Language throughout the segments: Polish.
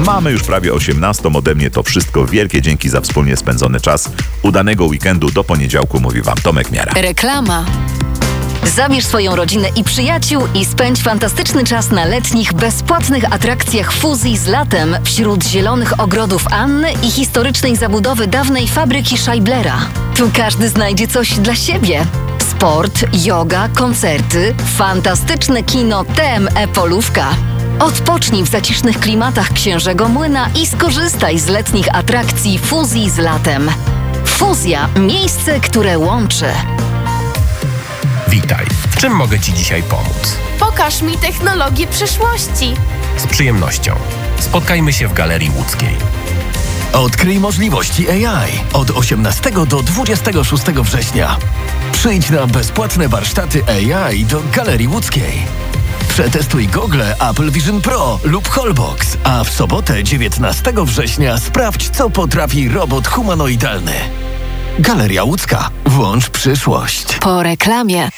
Mamy już prawie 18. Ode mnie to wszystko. Wielkie dzięki za wspólnie spędzony czas. Udanego weekendu. Do poniedziałku mówi Wam Tomek Miara. Reklama. Zabierz swoją rodzinę i przyjaciół i spędź fantastyczny czas na letnich, bezpłatnych atrakcjach fuzji z latem wśród zielonych ogrodów Anny i historycznej zabudowy dawnej fabryki Scheiblera. Tu każdy znajdzie coś dla siebie. Sport, yoga, koncerty, fantastyczne kino TME Polówka. Odpocznij w zacisznych klimatach Księżego Młyna i skorzystaj z letnich atrakcji fuzji z latem. Fuzja – miejsce, które łączy. Witaj. W czym mogę Ci dzisiaj pomóc? Pokaż mi technologię przyszłości. Z przyjemnością. Spotkajmy się w Galerii Łódzkiej. Odkryj możliwości AI od 18 do 26 września. Przyjdź na bezpłatne warsztaty AI do Galerii Łódzkiej. Przetestuj gogle Apple Vision Pro lub Holbox, a w sobotę 19 września sprawdź, co potrafi robot humanoidalny. Galeria Łódzka. Włącz przyszłość. Po reklamie.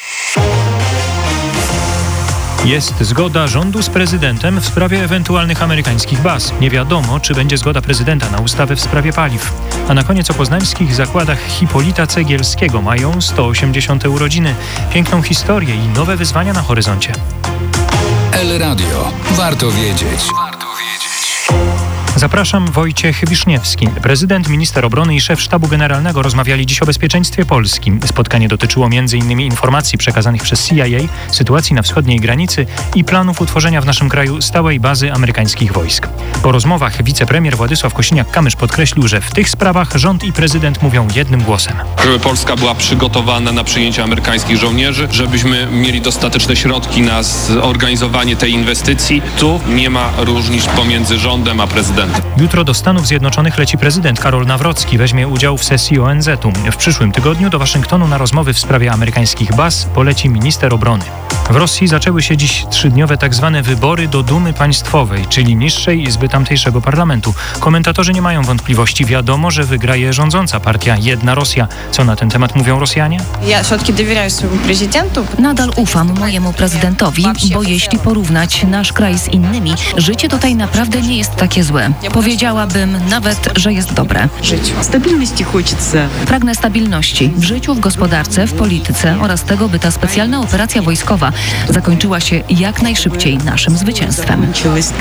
Jest zgoda rządu z prezydentem w sprawie ewentualnych amerykańskich baz. Nie wiadomo, czy będzie zgoda prezydenta na ustawę w sprawie paliw. A na koniec o poznańskich zakładach Hipolita Cegielskiego. Mają 180. urodziny. Piękną historię i nowe wyzwania na horyzoncie. El Radio. Warto wiedzieć. Zapraszam, Wojciech Wiszniewski. Prezydent, minister obrony i szef sztabu generalnego rozmawiali dziś o bezpieczeństwie Polski. Spotkanie dotyczyło m.in. informacji przekazanych przez CIA, sytuacji na wschodniej granicy i planów utworzenia w naszym kraju stałej bazy amerykańskich wojsk. Po rozmowach wicepremier Władysław Kosiniak-Kamysz podkreślił, że w tych sprawach rząd i prezydent mówią jednym głosem. Żeby Polska była przygotowana na przyjęcie amerykańskich żołnierzy, żebyśmy mieli dostateczne środki na zorganizowanie tej inwestycji. Tu nie ma różnic pomiędzy rządem a prezydentem. Jutro do Stanów Zjednoczonych leci prezydent Karol Nawrocki. Weźmie udział w sesji ONZ-u. W przyszłym tygodniu do Waszyngtonu na rozmowy w sprawie amerykańskich baz poleci minister obrony. W Rosji zaczęły się dziś 3-dniowe tzw. wybory do Dumy Państwowej, czyli niższej izby tamtejszego parlamentu. Komentatorzy nie mają wątpliwości. Wiadomo, że wygraje rządząca partia Jedna Rosja. Co na ten temat mówią Rosjanie? Nadal ufam mojemu prezydentowi, bo jeśli porównać nasz kraj z innymi, życie tutaj naprawdę nie jest takie złe. Powiedziałabym nawet, że jest dobre. Pragnę stabilności w życiu, w gospodarce, w polityce oraz tego, by ta specjalna operacja wojskowa zakończyła się jak najszybciej naszym zwycięstwem.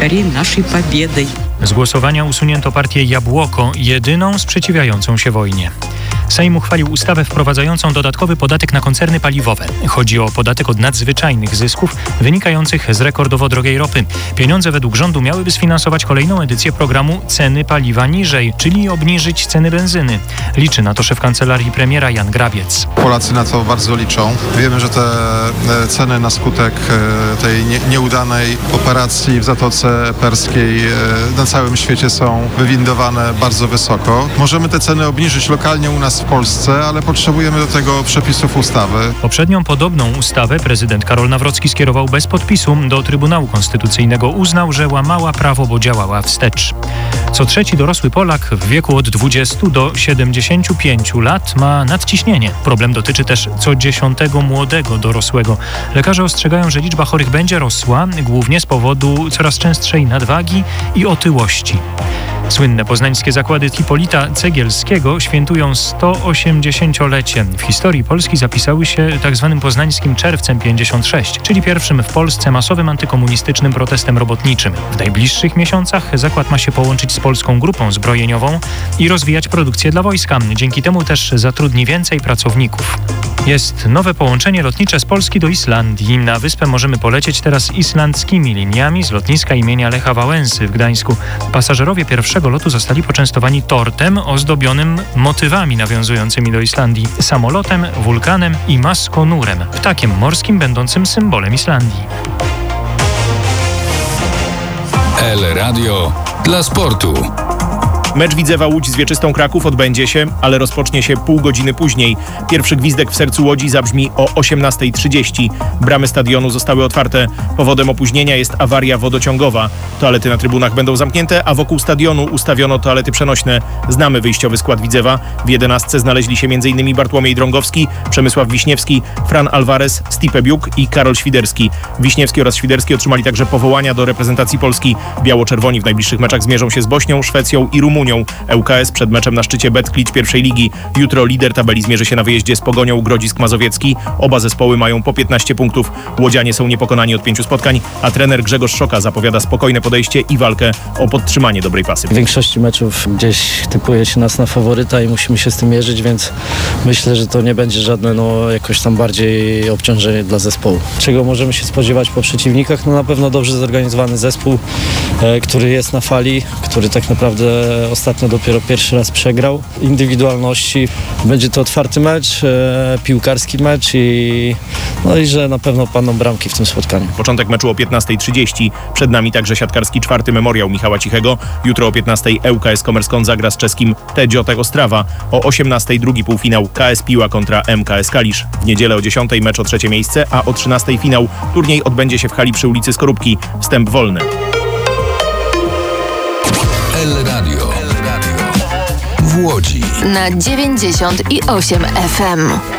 Z głosowania usunięto partię Jabłoko, jedyną sprzeciwiającą się wojnie. Sejm uchwalił ustawę wprowadzającą dodatkowy podatek na koncerny paliwowe. Chodzi o podatek od nadzwyczajnych zysków wynikających z rekordowo drogiej ropy. Pieniądze według rządu miałyby sfinansować kolejną edycję programu Ceny paliwa niżej, czyli obniżyć ceny benzyny. Liczy na to szef kancelarii premiera Jan Grabiec. Polacy na to bardzo liczą. Wiemy, że te ceny na skutek tej nieudanej operacji w Zatoce Perskiej na całym świecie są wywindowane bardzo wysoko. Możemy te ceny obniżyć lokalnie u nas w Polsce, ale potrzebujemy do tego przepisów ustawy. Poprzednią podobną ustawę prezydent Karol Nawrocki skierował bez podpisu do Trybunału Konstytucyjnego. Uznał, że łamała prawo, bo działała wstecz. Co trzeci dorosły Polak w wieku od 20 do 75 lat ma nadciśnienie. Problem dotyczy też co 10 młodego dorosłego. Lekarze ostrzegają, że liczba chorych będzie rosła, głównie z powodu coraz częstszej nadwagi i otyłości. Słynne poznańskie zakłady Hipolita Cegielskiego świętują 180-lecie. W historii Polski zapisały się tzw. poznańskim czerwcem 56, czyli pierwszym w Polsce masowym antykomunistycznym protestem robotniczym. W najbliższych miesiącach zakład ma się połączyć z polską grupą zbrojeniową i rozwijać produkcję dla wojska. Dzięki temu też zatrudni więcej pracowników. Jest nowe połączenie lotnicze z Polski do Islandii. Na wyspę możemy polecieć teraz islandzkimi liniami z lotniska imienia Lecha Wałęsy w Gdańsku. Pasażerowie pierwszego lotu zostali poczęstowani tortem ozdobionym motywami nawiązującymi do Islandii, samolotem, wulkanem i maskonurem, ptakiem morskim będącym symbolem Islandii. El Radio dla sportu. Mecz Widzewa Łódź z Wieczystą Kraków odbędzie się, ale rozpocznie się pół godziny później. Pierwszy gwizdek w sercu Łodzi zabrzmi o 18:30. Bramy stadionu zostały otwarte. Powodem opóźnienia jest awaria wodociągowa. Toalety na trybunach będą zamknięte, a wokół stadionu ustawiono toalety przenośne. Znamy wyjściowy skład Widzewa. W 11 znaleźli się m.in. Bartłomiej Drągowski, Przemysław Wiśniewski, Fran Alvarez, Stipe Biuk i Karol Świderski. Wiśniewski oraz Świderski otrzymali także powołania do reprezentacji Polski. Biało-czerwoni w najbliższych meczach zmierzą się z Bośnią, Szwecją i Rumunią. ŁKS przed meczem na szczycie Betclicz pierwszej ligi. Jutro lider tabeli zmierzy się na wyjeździe z Pogonią Grodzisk Mazowiecki. Oba zespoły mają po 15 punktów. Łodzianie są niepokonani od 5 spotkań, a trener Grzegorz Szoka zapowiada spokojne podejście i walkę o podtrzymanie dobrej pasy. W większości meczów gdzieś typuje się nas na faworyta i musimy się z tym mierzyć, więc myślę, że to nie będzie żadne jakoś tam bardziej obciążenie dla zespołu. Czego możemy się spodziewać po przeciwnikach? Na pewno dobrze zorganizowany zespół, który jest na fali, który tak naprawdę ostatnio dopiero pierwszy raz przegrał. Indywidualności. Będzie to otwarty mecz, piłkarski mecz i że na pewno padną bramki w tym spotkaniu. Początek meczu o 15:30. Przed nami także siatkarski 4. memoriał Michała Cichego. Jutro o 15:00 ŁKS Kommersant zagra z czeskim TGOT Ostrawa. O 18:00 drugi półfinał KS Piła kontra MKS Kalisz. W niedzielę o 10:00 mecz o 3. miejsce, a o 13:00 finał. Turniej odbędzie się w hali przy ulicy Skorupki. Wstęp wolny. El Radio w Łodzi Na 98 FM.